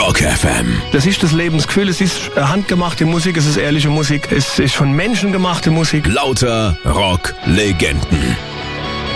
Rock FM. Das ist das Lebensgefühl, es ist handgemachte Musik, es ist ehrliche Musik, es ist von Menschen gemachte Musik. Lauter Rock-Legenden.